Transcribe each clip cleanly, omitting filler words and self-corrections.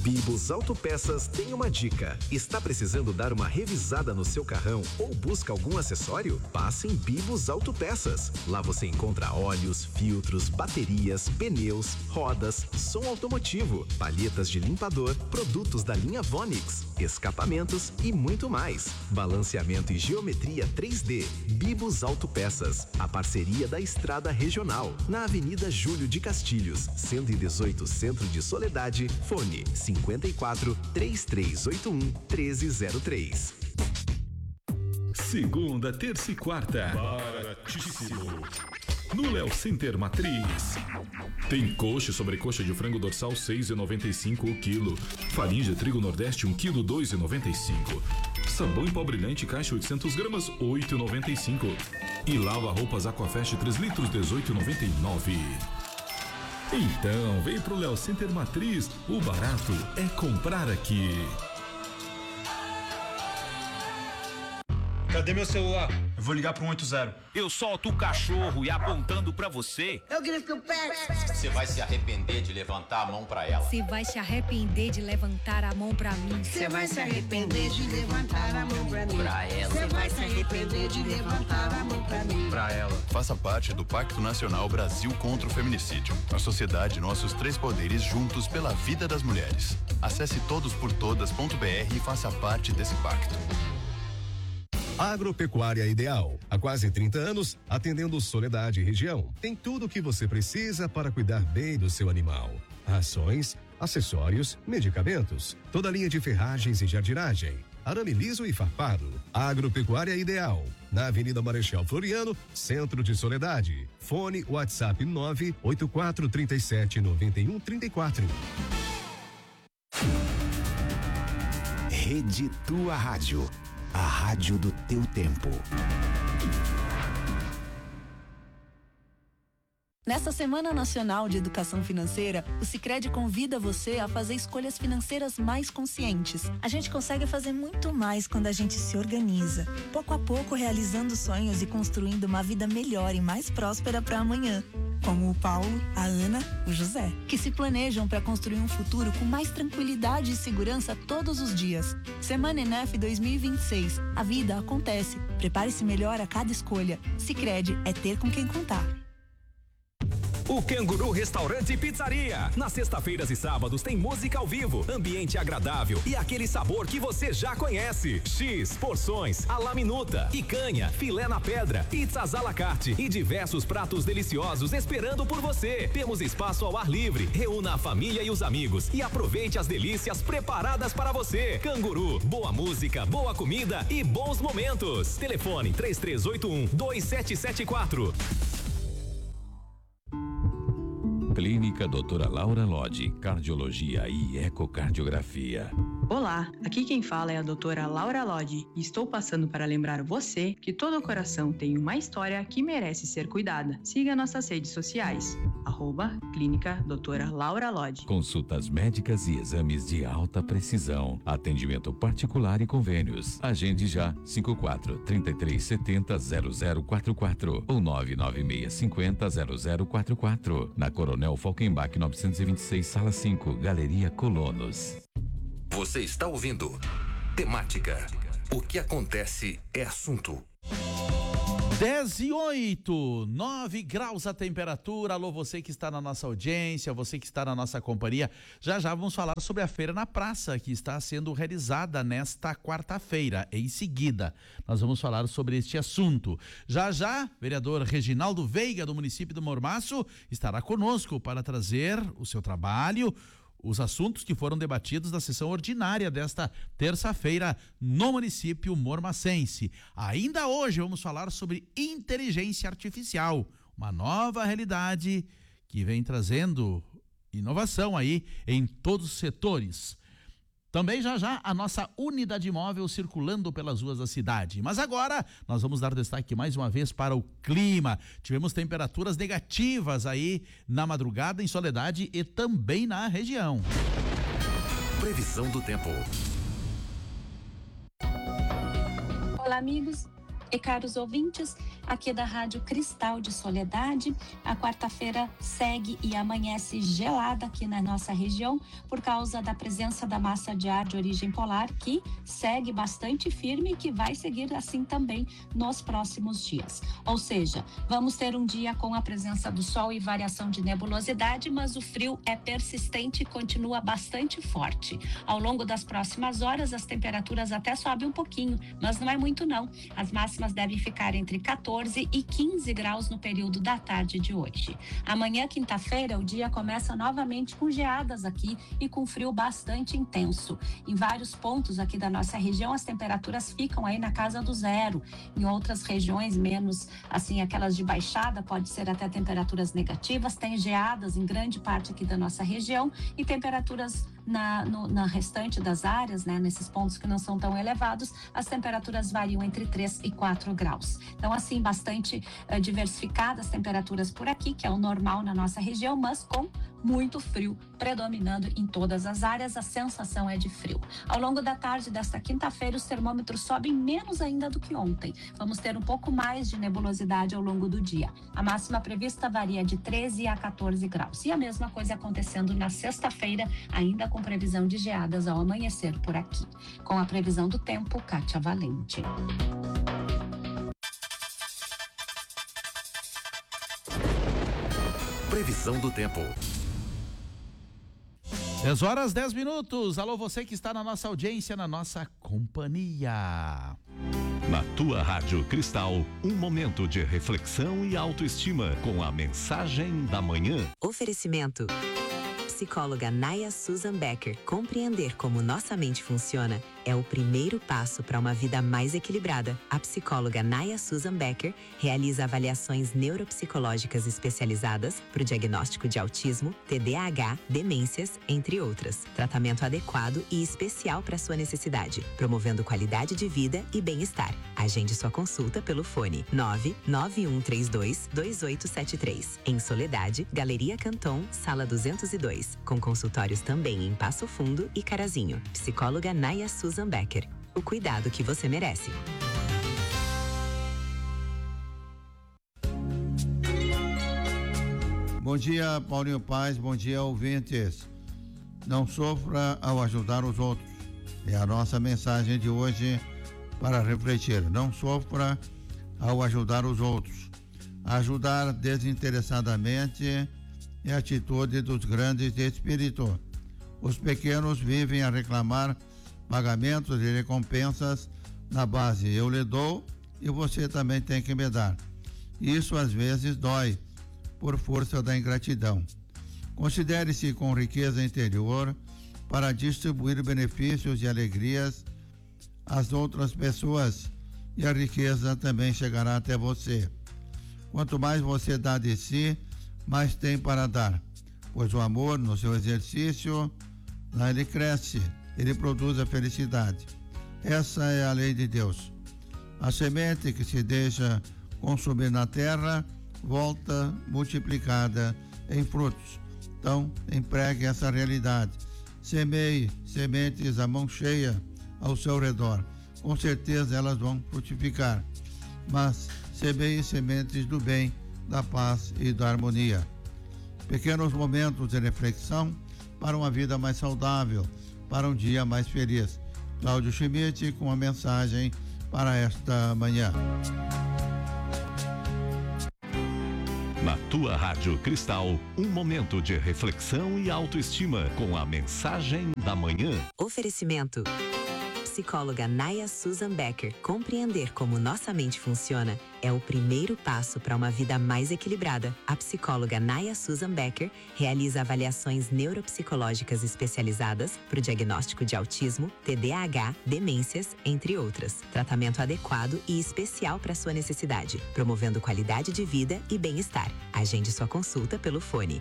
Bibos Autopeças tem uma dica. Está precisando dar uma revisada no seu carrão ou busca algum acessório? Passe em Bibos Autopeças. Lá você encontra óleos, filtros, baterias, pneus, rodas, som automotivo, palhetas de limpador, produtos da linha Vonix, escapamentos e muito mais. Balanceamento e geometria 3D. Bibos Autopeças. A parceria da Estrada Regional. Na Avenida Júlio de Castilhos, 118, Centro de Soledade. Fone 54 3381 1303. Segunda, terça e quarta. Baratíssimo. No Léo Center Matriz. Tem coxa e sobrecoxa de frango dorsal 6,95 o quilo. Farinha de trigo Nordeste 1 quilo 2,95. Sabão em pó brilhante caixa 800 gramas 8,95. E lava roupas Aquafest 3 litros 18,99. Então, vem pro Léo Center Matriz, o barato é comprar aqui. Cadê meu celular? Eu vou ligar pro 180. Eu solto o cachorro e apontando pra você. Eu grito o pé. Você vai se arrepender de levantar a mão pra ela. Você vai se arrepender de levantar a mão pra mim. Você vai se arrepender de levantar a mão pra mim. Pra ela. Você vai se arrepender de levantar a mão pra mim. Pra ela. Faça parte do Pacto Nacional Brasil contra o Feminicídio. A sociedade, nossos 3 poderes juntos pela vida das mulheres. Acesse todosportodas.br e faça parte desse pacto. Agropecuária Ideal. Há quase 30 anos, atendendo Soledade e região. Tem tudo o que você precisa para cuidar bem do seu animal. Rações, acessórios, medicamentos, toda a linha de ferragens e jardinagem, arame liso e farpado. Agropecuária Ideal. Na Avenida Marechal Floriano, Centro de Soledade. Fone WhatsApp 984379134. Rede Tua Rádio. A rádio do teu tempo. Nesta Semana Nacional de Educação Financeira, o Sicredi convida você a fazer escolhas financeiras mais conscientes. A gente consegue fazer muito mais quando a gente se organiza, pouco a pouco realizando sonhos e construindo uma vida melhor e mais próspera para amanhã. Como o Paulo, a Ana, o José, que se planejam para construir um futuro com mais tranquilidade e segurança todos os dias. Semana ENEF 2026. A vida acontece. Prepare-se melhor a cada escolha. Sicredi é ter com quem contar. O Canguru Restaurante e Pizzaria. Nas sexta-feiras e sábados tem música ao vivo, ambiente agradável e aquele sabor que você já conhece. X, porções, à la minuta, picanha, filé na pedra, pizzas à la carte e diversos pratos deliciosos esperando por você. Temos espaço ao ar livre. Reúna a família e os amigos e aproveite as delícias preparadas para você. Canguru, boa música, boa comida e bons momentos. Telefone 3381-2774. Clínica Doutora Laura Lodi, Cardiologia e Ecocardiografia. Olá, aqui quem fala é a doutora Laura Lodi e estou passando para lembrar você que todo coração tem uma história que merece ser cuidada. Siga nossas redes sociais, @Clínica Doutora Laura Lodi. Consultas médicas e exames de alta precisão. Atendimento particular e convênios. Agende já 54-3370-0044 ou 99650-0044. Na Coronel Falkenbach 926, Sala 5, Galeria Colonos. Você está ouvindo Temática. O que acontece é assunto. 10:08, 9 graus a temperatura. Alô, você que está na nossa audiência, você que está na nossa companhia. Já vamos falar sobre a Feira na Praça, que está sendo realizada nesta quarta-feira. Em seguida, nós vamos falar sobre este assunto. Já, vereador Reginaldo Veiga, do município do Mormaço, estará conosco para trazer o seu trabalho, os assuntos que foram debatidos na sessão ordinária desta terça-feira no município mormacense. Ainda hoje vamos falar sobre inteligência artificial, uma nova realidade que vem trazendo inovação aí em todos os setores. Também já a nossa unidade móvel circulando pelas ruas da cidade. Mas agora nós vamos dar destaque mais uma vez para o clima. Tivemos temperaturas negativas aí na madrugada em Soledade e também na região. Previsão do tempo. Olá, amigos. E caros ouvintes, aqui da Rádio Cristal de Soledade, a quarta-feira segue e amanhece gelada aqui na nossa região por causa da presença da massa de ar de origem polar, que segue bastante firme e que vai seguir assim também nos próximos dias. Ou seja, vamos ter um dia com a presença do sol e variação de nebulosidade, mas o frio é persistente e continua bastante forte. Ao longo das próximas horas, as temperaturas até sobem um pouquinho, mas não é muito não. As máximas devem ficar entre 14 e 15 graus no período da tarde de hoje. Amanhã, quinta-feira, o dia começa novamente com geadas aqui e com frio bastante intenso. Em vários pontos aqui da nossa região, as temperaturas ficam aí na casa do zero. Em outras regiões, menos assim, aquelas de baixada, pode ser até temperaturas negativas. Tem geadas em grande parte aqui da nossa região e temperaturas na restante das áreas, né, nesses pontos que não são tão elevados, as temperaturas variam entre 3 e 4 graus. Então, assim, bastante diversificadas as temperaturas por aqui, que é o normal na nossa região, mas com muito frio predominando em todas as áreas, a sensação é de frio. Ao longo da tarde desta quinta-feira, os termômetros sobem menos ainda do que ontem. Vamos ter um pouco mais de nebulosidade ao longo do dia. A máxima prevista varia de 13 a 14 graus. E a mesma coisa acontecendo na sexta-feira, ainda com previsão de geadas ao amanhecer por aqui. Com a previsão do tempo, Kátia Valente. Previsão do tempo. 10 horas, 10 minutos. Alô, você que está na nossa audiência, na nossa companhia. Na tua Rádio Cristal, um momento de reflexão e autoestima com a mensagem da manhã. Oferecimento. Psicóloga Naya Susan Becker. Compreender como nossa mente funciona é o primeiro passo para uma vida mais equilibrada. A psicóloga Naya Susan Becker realiza avaliações neuropsicológicas especializadas para o diagnóstico de autismo, TDAH, demências, entre outras. Tratamento adequado e especial para sua necessidade, promovendo qualidade de vida e bem-estar. Agende sua consulta pelo fone 991322873. Em Soledade, Galeria Canton, Sala 202. Com consultórios também em Passo Fundo e Carazinho. Psicóloga Naya Susan Becker. O cuidado que você merece. Bom dia, Paulinho Paz. Bom dia, ouvintes. Não sofra ao ajudar os outros. É a nossa mensagem de hoje para refletir. Não sofra ao ajudar os outros. Ajudar desinteressadamente é a atitude dos grandes de espírito. Os pequenos vivem a reclamar pagamentos e recompensas na base eu lhe dou e você também tem que me dar. Isso às vezes dói por força da ingratidão. Considere-se com riqueza interior para distribuir benefícios e alegrias às outras pessoas e a riqueza também chegará até você. Quanto mais você dá de si, mais tem para dar, pois o amor no seu exercício, lá ele cresce, ele produz a felicidade. Essa é a lei de Deus. A semente que se deixa consumir na terra volta multiplicada em frutos. Então, empregue essa realidade. Semeie sementes à mão cheia ao seu redor. Com certeza elas vão frutificar. Mas semeie sementes do bem, da paz e da harmonia. Pequenos momentos de reflexão para uma vida mais saudável, para um dia mais feliz. Cláudio Schmidt com a mensagem para esta manhã. Na tua Rádio Cristal, um momento de reflexão e autoestima com a mensagem da manhã. Oferecimento. Psicóloga Naya Susan Becker. Compreender como nossa mente funciona é o primeiro passo para uma vida mais equilibrada. A psicóloga Naya Susan Becker realiza avaliações neuropsicológicas especializadas para o diagnóstico de autismo, TDAH, demências, entre outras. Tratamento adequado e especial para sua necessidade, promovendo qualidade de vida e bem-estar. Agende sua consulta pelo fone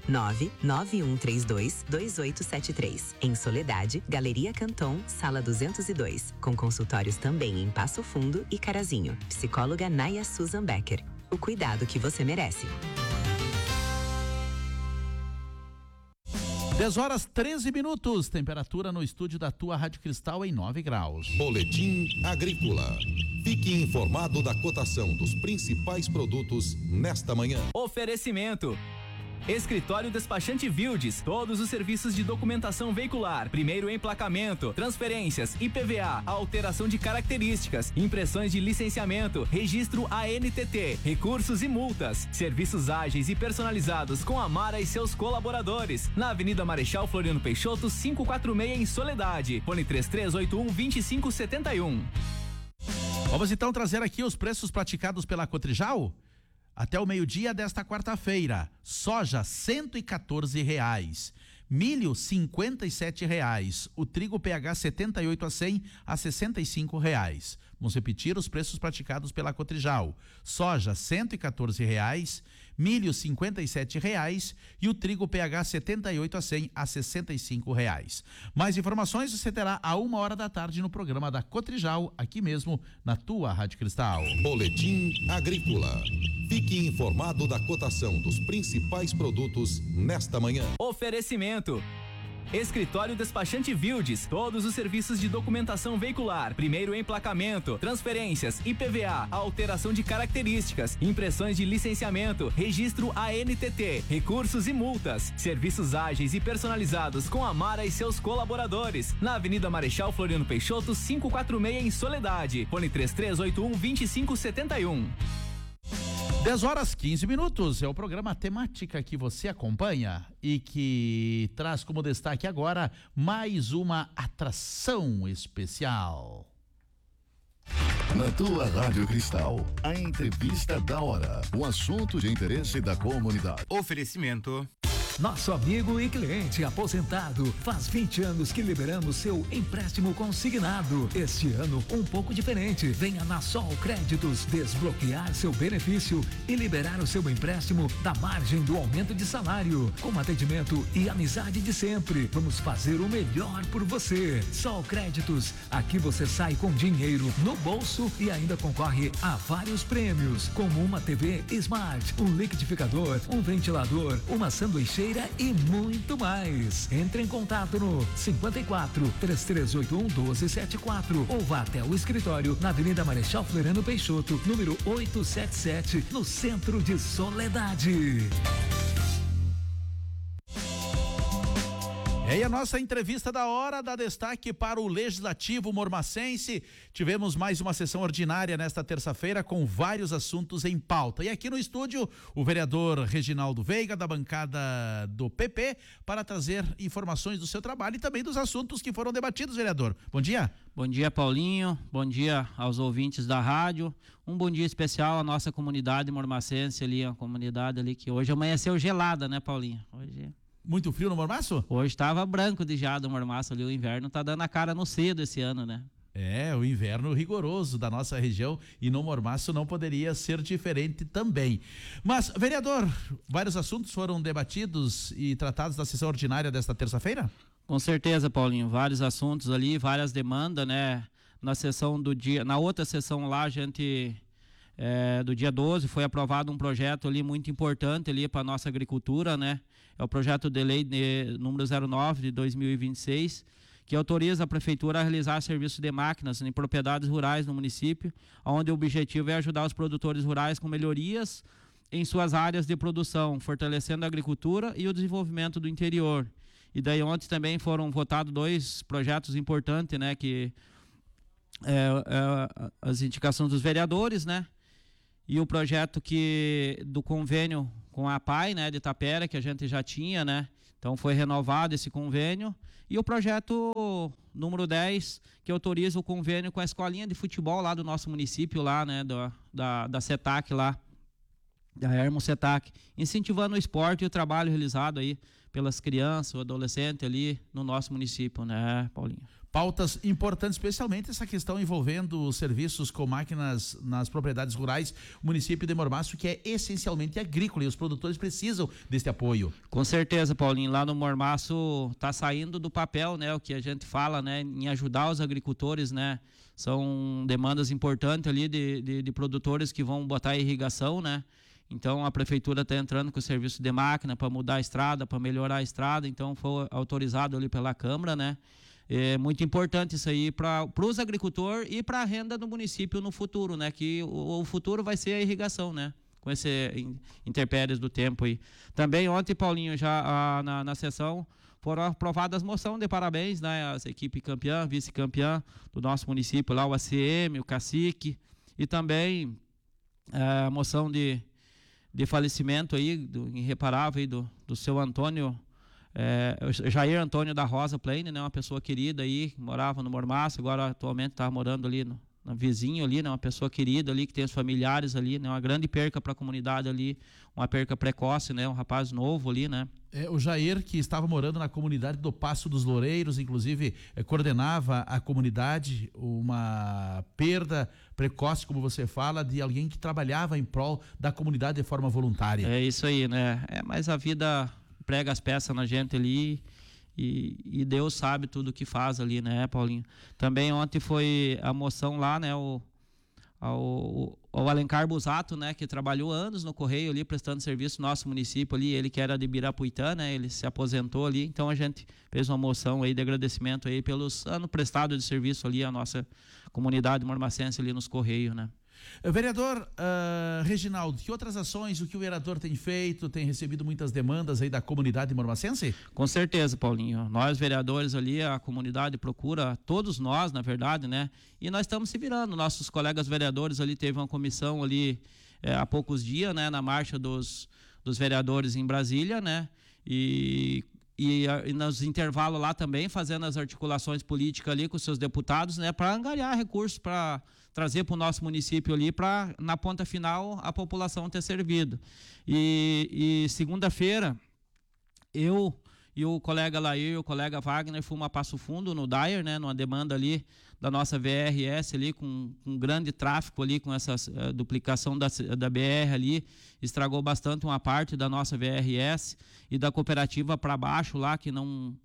991322873. Em Soledade, Galeria Canton, Sala 202. Com consultórios também em Passo Fundo e Carazinho. Psicóloga Naya Susan Becker. O cuidado que você merece. 10h13, temperatura no estúdio da tua Rádio Cristal em 9 graus. Boletim Agrícola. Fique informado da cotação dos principais produtos nesta manhã. Oferecimento. Escritório Despachante Vildes, todos os serviços de documentação veicular, primeiro emplacamento, transferências, IPVA, alteração de características, impressões de licenciamento, registro ANTT, recursos e multas, serviços ágeis e personalizados com a Mara e seus colaboradores, na Avenida Marechal Floriano Peixoto, 546 em Soledade, fone 3381-2571. Vamos então trazer aqui os preços praticados pela Cotrijal? Até o meio-dia desta quarta-feira, soja R$114, milho R$57, o trigo PH 78 a 100 a R$65. Vamos repetir os preços praticados pela Cotrijal: soja R$114, milho R$57 e o trigo PH 78 a 100 a R$65. Mais informações você terá a 13h no programa da Cotrijal, aqui mesmo na tua Rádio Cristal. Boletim Agrícola. Fique informado da cotação dos principais produtos nesta manhã. Oferecimento. Escritório Despachante Vildes, todos os serviços de documentação veicular, primeiro emplacamento, transferências, IPVA, alteração de características, impressões de licenciamento, registro ANTT, recursos e multas, serviços ágeis e personalizados com a Mara e seus colaboradores, na Avenida Marechal Floriano Peixoto, 546 em Soledade, fone 3381-2571. 10h15, é o programa Temática que você acompanha e que traz como destaque agora mais uma atração especial. Na tua Rádio Cristal, a entrevista da hora, o assunto de interesse da comunidade. Oferecimento. Nosso amigo e cliente aposentado, faz 20 anos que liberamos seu empréstimo consignado. Este ano, um pouco diferente. Venha na Sol Créditos desbloquear seu benefício e liberar o seu empréstimo da margem do aumento de salário. Com atendimento e amizade de sempre, vamos fazer o melhor por você. Sol Créditos, aqui você sai com dinheiro no bolso e ainda concorre a vários prêmios, como uma TV Smart, um liquidificador, um ventilador, uma sanduicheira e muito mais. Entre em contato no 54-3381-1274 ou vá até o escritório na Avenida Marechal Floriano Peixoto, número 877, no centro de Soledade. E a nossa entrevista da hora dá destaque para o Legislativo Mormacense. Tivemos mais uma sessão ordinária nesta terça-feira com vários assuntos em pauta. E aqui no estúdio, o vereador Reginaldo Veiga, da bancada do PP, para trazer informações do seu trabalho e também dos assuntos que foram debatidos, vereador. Bom dia. Bom dia, Paulinho. Bom dia aos ouvintes da rádio. Um bom dia especial à nossa comunidade mormacense ali, a comunidade ali que hoje amanheceu gelada, né, Paulinho? Hoje... Muito frio no Mormaço? Hoje estava branco de geado o Mormaço ali, o inverno tá dando a cara no cedo esse ano, né? É, o inverno rigoroso da nossa região e no Mormaço não poderia ser diferente também. Mas, vereador, vários assuntos foram debatidos e tratados na sessão ordinária desta terça-feira? Com certeza, Paulinho, vários assuntos ali, várias demandas, né? Na sessão do dia, na outra sessão lá, a gente... do dia 12 foi aprovado um projeto ali muito importante ali para nossa agricultura, né? É o projeto de lei número 09 de 2026, que autoriza a prefeitura a realizar serviços de máquinas em propriedades rurais no município, onde o objetivo é ajudar os produtores rurais com melhorias em suas áreas de produção, fortalecendo a agricultura e o desenvolvimento do interior. E daí ontem também foram votados 2 projetos importantes, né? Que as indicações dos vereadores, né? E o projeto do convênio com a PAI, né, de Tapera, que a gente já tinha, né? Então foi renovado esse convênio. E o projeto número 10, que autoriza o convênio com a escolinha de futebol lá do nosso município, lá, né, da CETAC lá, da Hermo CETAC, incentivando o esporte e o trabalho realizado aí pelas crianças, o adolescente ali no nosso município, né, Paulinho? Pautas importantes, especialmente essa questão envolvendo os serviços com máquinas nas propriedades rurais, o município de Mormaço, que é essencialmente agrícola e os produtores precisam deste apoio. Com certeza, Paulinho, lá no Mormaço está saindo do papel, né, o que a gente fala, né, em ajudar os agricultores, né, são demandas importantes ali de produtores que vão botar irrigação, né, Então a prefeitura está entrando com o serviço de máquina para mudar a estrada, para melhorar a estrada, então foi autorizado ali pela Câmara, né? É muito importante isso aí para os agricultores e para a renda do município no futuro, né? Que o futuro vai ser a irrigação, né? Com esse intempéries do tempo aí. Também ontem, Paulinho, já na sessão foram aprovadas moção de parabéns, né? As equipes campeã, vice-campeã do nosso município lá, o ACM, o Cacique, e também a moção de falecimento aí, irreparável aí do seu Antônio, Jair Antônio da Rosa Plaine, né? Uma pessoa querida aí, morava no Mormaço, agora atualmente está morando ali no vizinho ali, né? Uma pessoa querida ali, que tem os familiares ali, né? Uma grande perca para a comunidade ali, uma perca precoce, né? Um rapaz novo ali, né? O Jair, que estava morando na comunidade do Passo dos Loureiros, inclusive coordenava a comunidade, uma perda precoce, como você fala, de alguém que trabalhava em prol da comunidade de forma voluntária. É isso aí, né? Mas a vida prega as peças na gente ali e Deus sabe tudo o que faz ali, né, Paulinho? Também ontem foi a moção lá, né, o Alencar Busato, né, que trabalhou anos no Correio ali, prestando serviço no nosso município ali, ele que era de Birapuitã, né, ele se aposentou ali, então a gente fez uma moção aí de agradecimento aí pelos anos prestados de serviço ali à nossa comunidade mormacense ali nos Correios, né. Vereador Reginaldo, que outras ações, o que o vereador tem feito, tem recebido muitas demandas aí da comunidade mormacense? Com certeza, Paulinho. Nós, vereadores ali, a comunidade procura, todos nós, na verdade, né? E nós estamos se virando. Nossos colegas vereadores ali, teve uma comissão ali há poucos dias, né? Na marcha dos vereadores em Brasília, né? E nos intervalos lá também, fazendo as articulações políticas ali com seus deputados, né? Para angariar recursos, para trazer para o nosso município ali, para na ponta final a população ter servido. E segunda-feira, eu e o colega Lair e o colega Wagner fomos a Passo Fundo, no Dyer, né, numa demanda ali da nossa VRS ali, com grande tráfego ali, com essa duplicação da BR ali, estragou bastante uma parte da nossa VRS e da cooperativa para baixo lá, que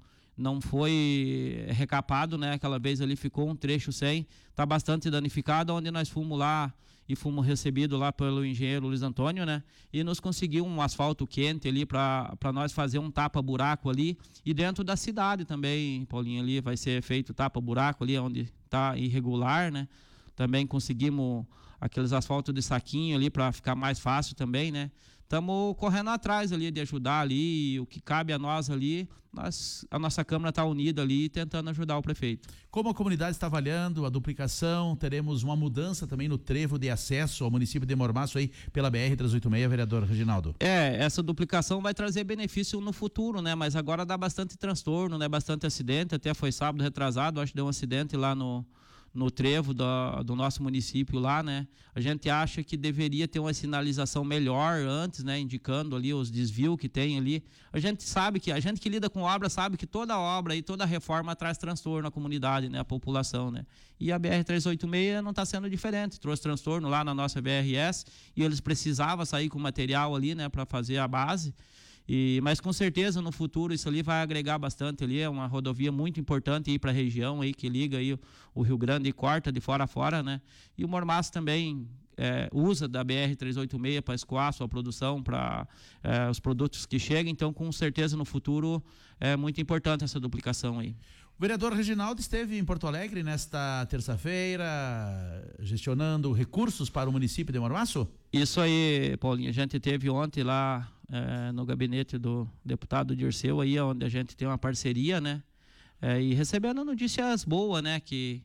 não foi recapado, né? Aquela vez ali ficou um trecho sem, está bastante danificado, onde nós fomos lá e fomos recebidos lá pelo engenheiro Luiz Antônio, né? E nos conseguiu um asfalto quente ali para nós fazer um tapa-buraco ali, e dentro da cidade também, Paulinho, ali vai ser feito tapa-buraco ali, onde está irregular, né? Também conseguimos aqueles asfaltos de saquinho ali para ficar mais fácil também, né? Estamos correndo atrás ali de ajudar ali, o que cabe a nós ali, a nossa Câmara está unida ali tentando ajudar o prefeito. Como a comunidade está avaliando a duplicação, teremos uma mudança também no trevo de acesso ao município de Mormaço aí pela BR-386, vereador Reginaldo? Essa duplicação vai trazer benefício no futuro, né? Mas agora dá bastante transtorno, né? Bastante acidente, até foi sábado retrasado, acho que deu um acidente lá no trevo do nosso município lá, né? A gente acha que deveria ter uma sinalização melhor antes, né? Indicando ali os desvios que tem ali. A gente sabe que, a gente que lida com obra sabe que toda obra e toda reforma traz transtorno à comunidade, né? A população, né? E a BR-386 não está sendo diferente, trouxe transtorno lá na nossa BRS e eles precisavam sair com material ali, né? Para fazer a base. Mas com certeza no futuro isso ali vai agregar bastante ali, é uma rodovia muito importante aí para a região aí, que liga aí o Rio Grande e corta de fora a fora, né? E o Mormaço também usa da BR-386 para escoar a sua produção, para os produtos que chegam, então com certeza no futuro é muito importante essa duplicação aí. O vereador Reginaldo esteve em Porto Alegre nesta terça-feira, gestionando recursos para o município de Mormaço? Isso aí, Paulinho, a gente teve ontem lá no gabinete do deputado Dirceu, aí, onde a gente tem uma parceria, né? E recebendo notícias boas, né? Que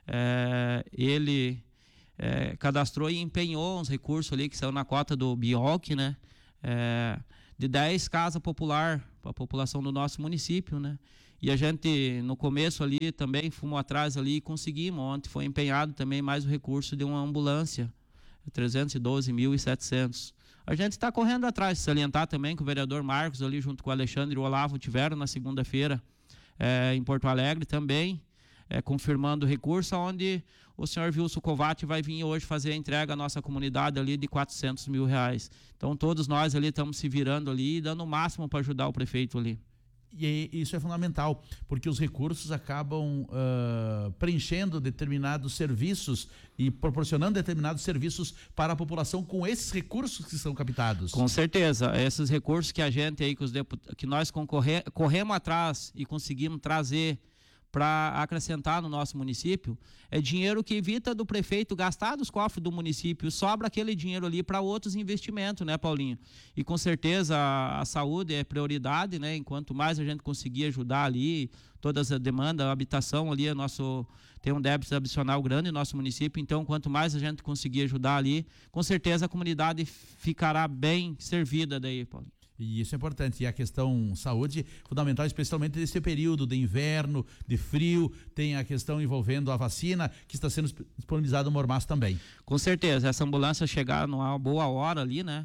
ele cadastrou e empenhou uns recursos ali que saiu na cota do Bioc, né? De 10 casas popular para a população do nosso município, né? E a gente, no começo ali, também fomos atrás ali e conseguimos. Ontem foi empenhado também mais o recurso de uma ambulância, 312.700. A gente está correndo atrás, salientar também que o vereador Marcos ali junto com o Alexandre e o Olavo tiveram na segunda-feira em Porto Alegre também, confirmando o recurso, onde o senhor Wilson Covatti vai vir hoje fazer a entrega à nossa comunidade ali de R$400 mil. Então todos nós ali estamos se virando ali e dando o máximo para ajudar o prefeito ali. E isso é fundamental, porque os recursos acabam preenchendo determinados serviços e proporcionando determinados serviços para a população com esses recursos que são captados. Com certeza, esses recursos que a gente aí, que nós corremos atrás e conseguimos trazer para acrescentar no nosso município, é dinheiro que evita do prefeito gastar dos cofres do município, sobra aquele dinheiro ali para outros investimentos, né, Paulinho? E com certeza a saúde é prioridade, né? Enquanto mais a gente conseguir ajudar ali, todas as demandas, a habitação ali, tem um débito adicional grande no nosso município, então quanto mais a gente conseguir ajudar ali, com certeza a comunidade ficará bem servida daí, Paulinho. E isso é importante. E a questão saúde, fundamental, especialmente nesse período de inverno, de frio, tem a questão envolvendo a vacina, que está sendo disponibilizada no Mormaço também. Com certeza, essa ambulância chegar numa boa hora ali, né?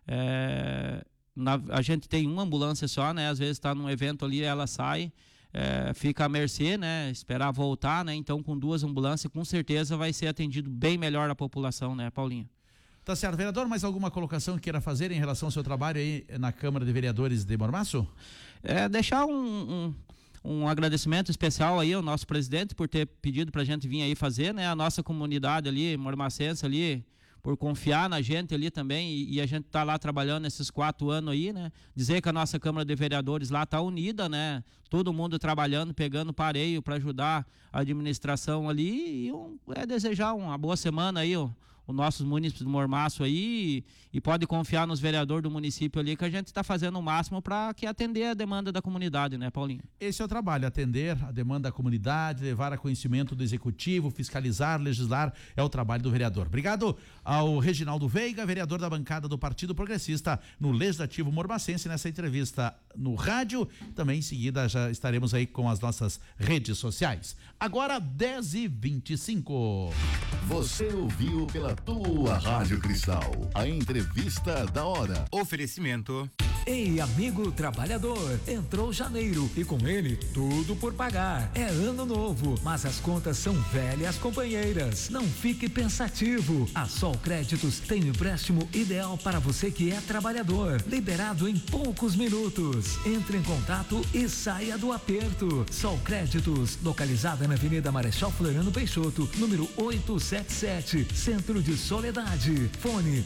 A gente tem uma ambulância só, né? Às vezes está num evento ali, ela sai, fica à mercê, né? Esperar voltar, né? Então, com 2 ambulâncias, com certeza vai ser atendido bem melhor a população, né, Paulinho? Tá certo. Vereador, mais alguma colocação que queira fazer em relação ao seu trabalho aí na Câmara de Vereadores de Mormaço? Deixar um agradecimento especial aí ao nosso presidente por ter pedido pra gente vir aí fazer, né? A nossa comunidade ali, mormacense ali, por confiar na gente ali também, e a gente tá lá trabalhando esses 4 anos aí, né? Dizer que a nossa Câmara de Vereadores lá tá unida, né? Todo mundo trabalhando, pegando pareio para ajudar a administração ali, e desejar uma boa semana aí, ó. Os nossos munícipes do Mormaço aí, e pode confiar nos vereadores do município ali, que a gente está fazendo o máximo para atender a demanda da comunidade, né, Paulinho? Esse é o trabalho, atender a demanda da comunidade, levar a conhecimento do executivo, fiscalizar, legislar, é o trabalho do vereador. Obrigado ao Reginaldo Veiga, vereador da bancada do Partido Progressista no Legislativo Mormacense, nessa entrevista no rádio. Também em seguida já estaremos aí com as nossas redes sociais. Agora 10h25. Você ouviu pela tua Rádio Cristal a entrevista da hora. Oferecimento. Ei, amigo trabalhador, entrou janeiro e com ele tudo por pagar. É ano novo, mas as contas são velhas companheiras. Não fique pensativo. A Sol Créditos tem o empréstimo ideal para você que é trabalhador, liberado em poucos minutos. Entre em contato e saia do aperto. Sol Créditos, localizada na Avenida Marechal Floriano Peixoto, número 877, Centro de Soledade. Fone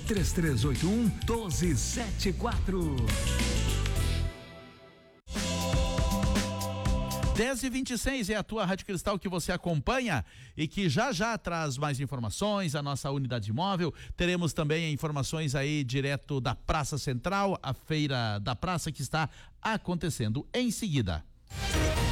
3381-1274. 10h26 é a tua Rádio Cristal que você acompanha e que já traz mais informações, a nossa unidade móvel. Teremos também informações aí direto da Praça Central, a feira da praça que está acontecendo em seguida.